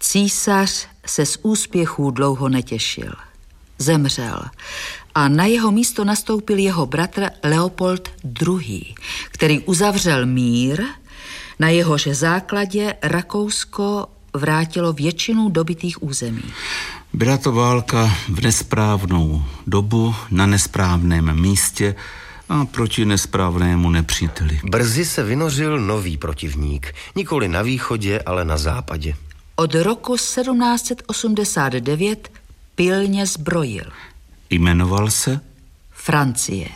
Císař se z úspěchů dlouho netěšil. Zemřel a na jeho místo nastoupil jeho bratr Leopold II., který uzavřel mír, na jehož základě Rakousko vrátilo většinu dobytých území. Byla to válka v nesprávnou dobu, na nesprávném místě a proti nesprávnému nepříteli. Brzy se vynořil nový protivník, nikoli na východě, ale na západě. Od roku 1789 pilně zbrojil. Jmenoval se? Francie.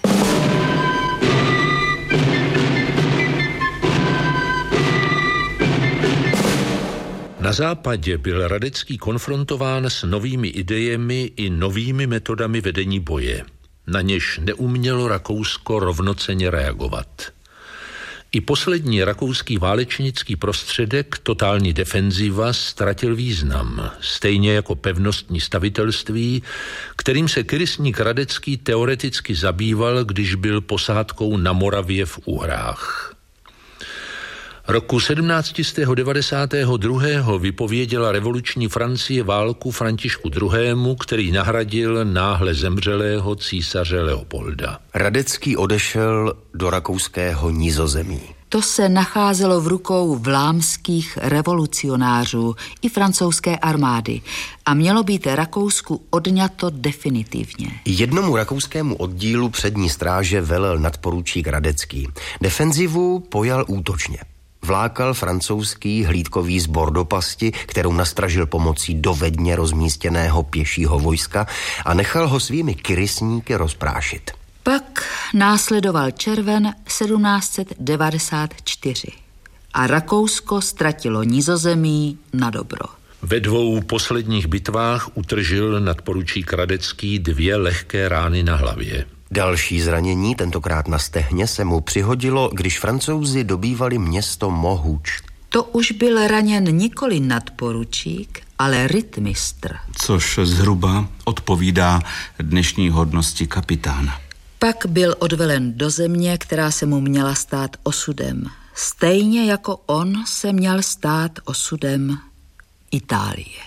Na západě byl Radecký konfrontován s novými idejemi i novými metodami vedení boje, na něž neumělo Rakousko rovnocenně reagovat. I poslední rakouský válečnický prostředek, totální defenziva, ztratil význam, stejně jako pevnostní stavitelství, kterým se kyrysník Radecký teoreticky zabýval, když byl posádkou na Moravě v Uhrách. Roku 1792. vypověděla revoluční Francie válku Františku II., který nahradil náhle zemřelého císaře Leopolda. Radecký odešel do rakouského Nizozemí. To se nacházelo v rukou vlámských revolucionářů i francouzské armády a mělo být Rakousku odňato definitivně. Jednomu rakouskému oddílu přední stráže velel nadporučík Radecký. Defenzivu pojal útočně. Vlákal francouzský hlídkový sbor do pasti, kterou nastražil pomocí dovedně rozmístěného pěšího vojska a nechal ho svými kyrysníky rozprášit. Pak následoval červen 1794 a Rakousko ztratilo Nizozemí na dobro. Ve 2 posledních bitvách utržil nadporučík Radecký 2 lehké rány na hlavě. Další zranění, tentokrát na stehně, se mu přihodilo, když Francouzi dobývali město Mohuč. To už byl raněn nikoli nadporučík, ale rytmistr. Což zhruba odpovídá dnešní hodnosti kapitána. Pak byl odvelen do země, která se mu měla stát osudem. Stejně jako on se měl stát osudem Itálie.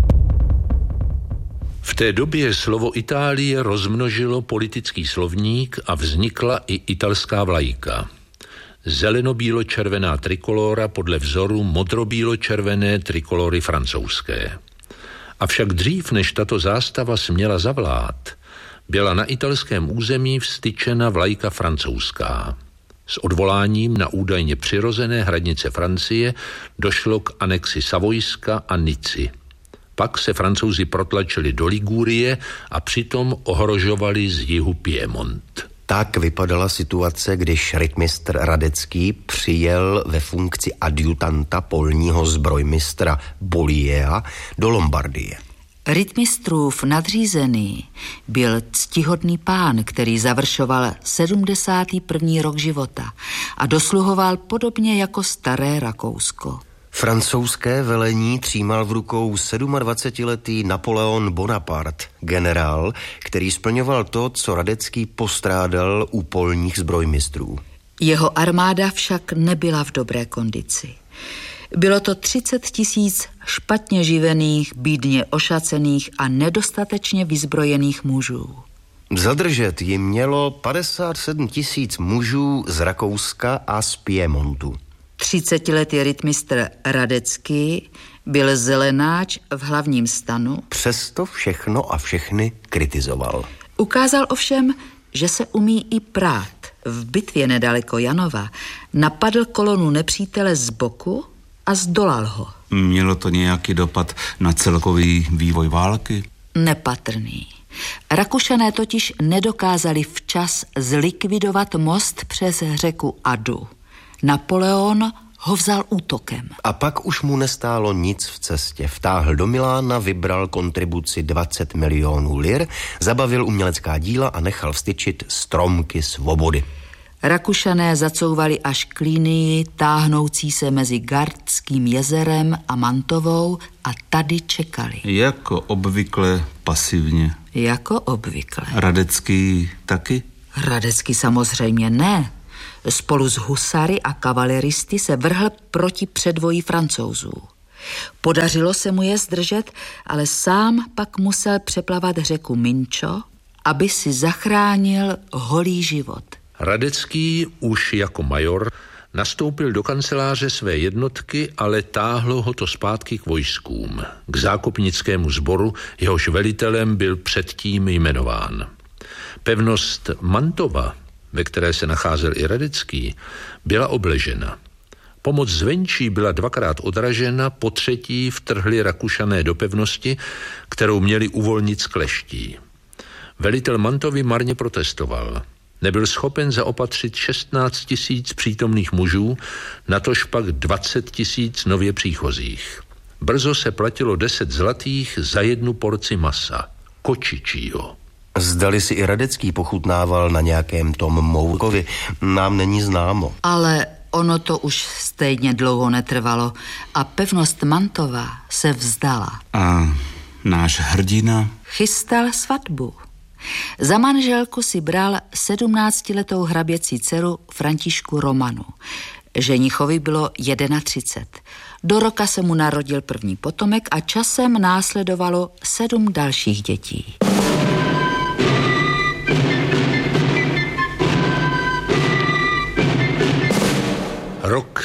V té době slovo Itálie rozmnožilo politický slovník a vznikla i italská vlajka. Zeleno-bílo-červená trikolóra podle vzoru modro-bílo-červené trikolory francouzské. Avšak dřív, než tato zástava směla zavlát, byla na italském území vztyčena vlajka francouzská. S odvoláním na údajně přirozené hranice Francie došlo k anexi Savojska a Nici. Pak se Francouzi protlačili do Ligúrie a přitom ohrožovali z jihu Piemont. Tak vypadala situace, když rytmistr Radecký přijel ve funkci adjutanta polního zbrojmistra Bolliea do Lombardie. Rytmistrův nadřízený byl ctihodný pán, který završoval 71. rok života a dosluhoval podobně jako staré Rakousko. Francouzské velení třímal v rukou 27letý Napoleon Bonaparte, generál, který splňoval to, co Radecký postrádal u polních zbrojmistrů. Jeho armáda však nebyla v dobré kondici. Bylo to 30 000 špatně živených, bídně ošacených a nedostatečně vyzbrojených mužů. Zadržet jim mělo 57 000 mužů z Rakouska a z Piemontu. 30letý rytmistr Radecký byl zelenáč v hlavním stanu. Přesto všechno a všechny kritizoval. Ukázal ovšem, že se umí i prát. V bitvě nedaleko Janova napadl kolonu nepřítele z boku a zdolal ho. Mělo to nějaký dopad na celkový vývoj války? Nepatrný. Rakušané totiž nedokázali včas zlikvidovat most přes řeku Adu. Napoleon ho vzal útokem. A pak už mu nestálo nic v cestě. Vtáhl do Milána, vybral kontribuci 20 milionů lir, zabavil umělecká díla a nechal vztyčit stromky svobody. Rakušané zacouvali až k linii táhnoucí se mezi Gardským jezerem a Mantovou a tady čekali. Jako obvykle pasivně. Jako obvykle. Radecký taky? Radecký samozřejmě ne. Spolu s husary a kavaleristy se vrhl proti předvoji Francouzů. Podařilo se mu je zdržet, ale sám pak musel přeplavat řeku Minčo, aby si zachránil holý život. Radecký už jako major nastoupil do kanceláře své jednotky, ale táhlo ho to zpátky k vojskům, k zákopnickému sboru, jehož velitelem byl předtím jmenován. Pevnost Mantova, ve které se nacházel i Radecký, byla obležena. Pomoc zvenčí byla dvakrát odražena, po třetí vtrhli Rakušané do pevnosti, kterou měli uvolnit z kleští. Velitel Mantovy marně protestoval. Nebyl schopen zaopatřit 16 000 přítomných mužů, natož pak 20 000 nově příchozích. Brzo se platilo 10 zlatých za jednu porci masa, kočičího. Zdali si i Radecký pochutnával na nějakém tom Mourkovi, nám není známo. Ale ono to už stejně dlouho netrvalo a pevnost Mantova se vzdala. A náš hrdina? Chystal svatbu. Za manželku si bral 17letou hraběcí dceru Františku Romanu. Ženichovi bylo 31. Do roka se mu narodil první potomek a časem následovalo 7 dalších dětí. Rok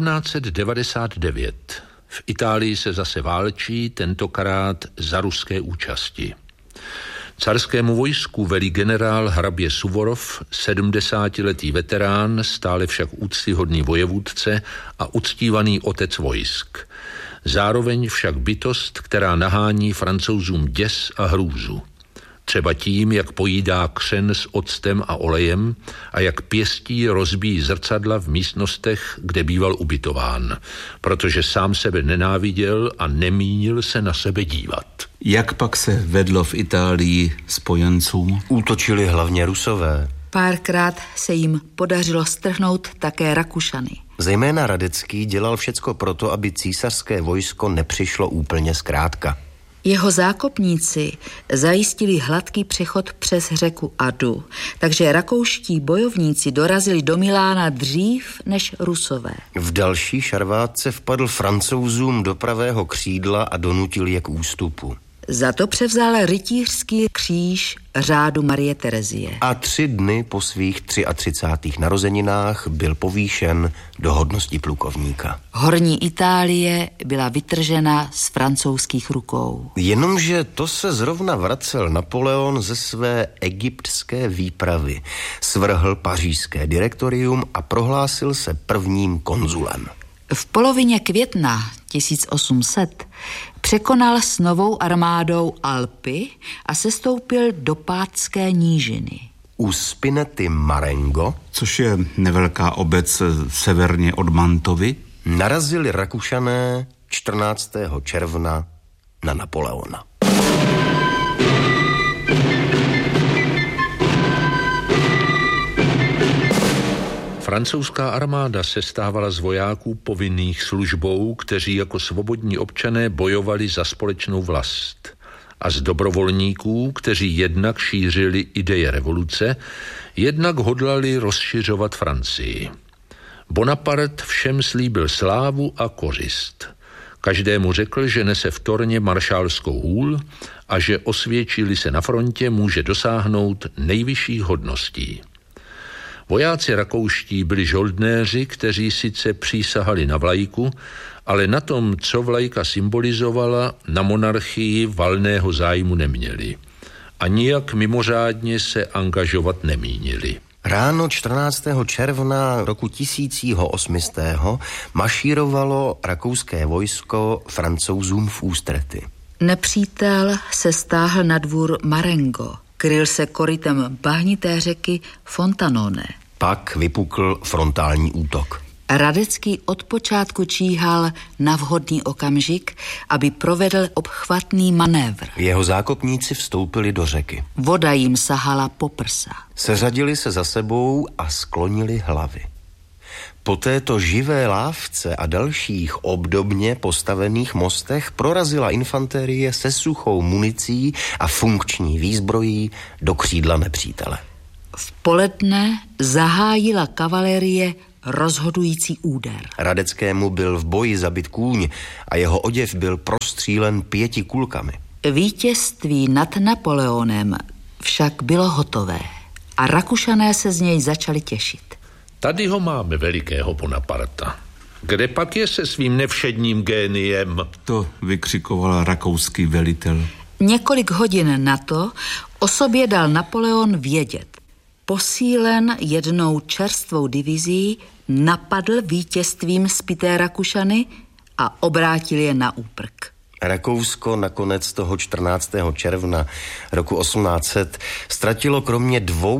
1799. V Itálii se zase válčí, tentokrát za ruské účasti. Carskému vojsku velí generál hrabě Suvorov, 70letý veterán, stále však úctyhodný vojevůdce a uctívaný otec vojsk. Zároveň však bytost, která nahání Francouzům děs a hrůzu. Třeba tím, jak pojídá křen s octem a olejem a jak pěstí rozbíjí zrcadla v místnostech, kde býval ubytován, protože sám sebe nenáviděl a nemínil se na sebe dívat. Jak pak se vedlo v Itálii spojencům? Útočili hlavně Rusové. Párkrát se jim podařilo strhnout také Rakušany. Zejména Radecký dělal všecko proto, aby císařské vojsko nepřišlo úplně zkrátka. Jeho zákopníci zajistili hladký přechod přes řeku Adu, takže rakouští bojovníci dorazili do Milána dřív než Rusové. V další šarvátce vpadl Francouzům do pravého křídla a donutil je k ústupu. Za to převzal rytířský kříž řádu Marie Terezie. A 3 dny po svých 33. narozeninách byl povýšen do hodnosti plukovníka. Horní Itálie byla vytržena z francouzských rukou. Jenomže to se zrovna vracel Napoleon ze své egyptské výpravy. Svrhl pařížské direktorium a prohlásil se prvním konzulem. V polovině května 1800 překonal s novou armádou Alpy a sestoupil do Pátské nížiny. U Spinety Marengo, což je nevelká obec severně od Mantovy, narazili Rakušané 14. června na Napoleona. Francouzská armáda se stávala z vojáků povinných službou, kteří jako svobodní občané bojovali za společnou vlast, a z dobrovolníků, kteří jednak šířili ideje revoluce, jednak hodlali rozšiřovat Francii. Bonaparte všem slíbil slávu a kořist. Každému řekl, že nese v torně maršálskou hůl a že osvědčili se na frontě může dosáhnout nejvyšších hodností. Vojáci rakouští byli žoldnéři, kteří sice přísahali na vlajku, ale na tom, co vlajka symbolizovala, na monarchii valného zájmu neměli. A nijak mimořádně se angažovat nemínili. Ráno 14. června roku 1800 mašírovalo rakouské vojsko Francouzům v ústrety. Nepřítel se stáhl na dvůr Marengo, kryl se korytem bahnité řeky Fontanone. Pak vypukl frontální útok. Radecký od počátku číhal na vhodný okamžik, aby provedl obchvatný manévr. Jeho zákopníci vstoupili do řeky. Voda jim sahala po prsa. Seřadili se za sebou a sklonili hlavy. Po této živé lávce a dalších obdobně postavených mostech prorazila infanterie se suchou municí a funkční výzbrojí do křídla nepřítele. V poledne zahájila kavalerie rozhodující úder. Radeckému byl v boji zabit kůň a jeho oděv byl prostřílen 5 kulkami. Vítězství nad Napoleonem však bylo hotové a Rakušané se z něj začali těšit. Tady ho máme, velikého Bonaparta. Kde pak je se svým nevšedním géniem? To vykřikoval rakouský velitel. Několik hodin na to o sobě dal Napoleon vědět. Posílen jednou čerstvou divizí napadl vítězstvím zbité Rakušany a obrátil je na úprk. Rakousko nakonec toho 14. června roku 1800 ztratilo kromě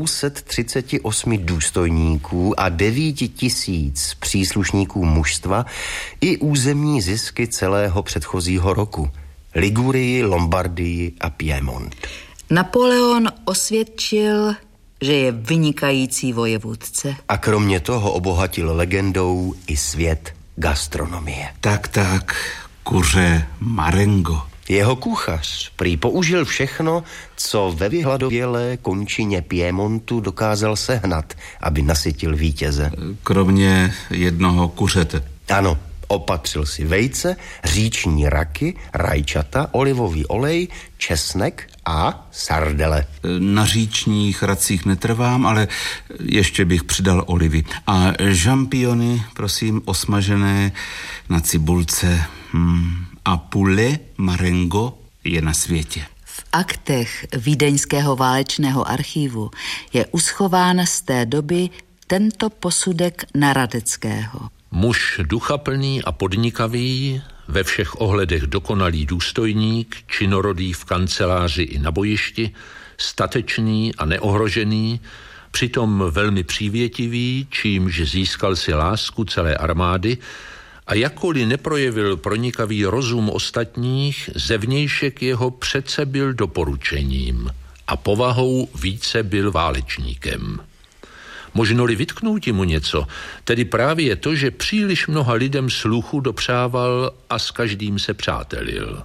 238 důstojníků a 9 000 příslušníků mužstva i územní zisky celého předchozího roku. Ligurii, Lombardii a Piemont. Napoleon osvědčil, že je vynikající vojevůdce. A kromě toho obohatil legendou i svět gastronomie. Tak, kuře marengo. Jeho kuchař prý použil všechno, co ve vyhladovělé končině Piemontu dokázal sehnat, aby nasytil vítěze. Kromě jednoho kuřete. Ano, opatřil si vejce, říční raky, rajčata, olivový olej, česnek a sardele. Na říčních racích netrvám, ale ještě bych přidal olivy. A žampiony, prosím, osmažené na cibulce. A poulet marengo je na světě. V aktech Vídeňského válečného archivu je uschován z té doby tento posudek na Radeckého. Muž duchaplný a podnikavý, ve všech ohledech dokonalý důstojník, činorodý v kanceláři i na bojišti, statečný a neohrožený, přitom velmi přívětivý, čímž získal si lásku celé armády, a jakkoliv neprojevil pronikavý rozum ostatních, zevnějšek jeho přece byl doporučením a povahou více byl válečníkem. Možno-li vytknouti mu něco, tedy právě to, že příliš mnoha lidem sluchu dopřával a s každým se přátelil.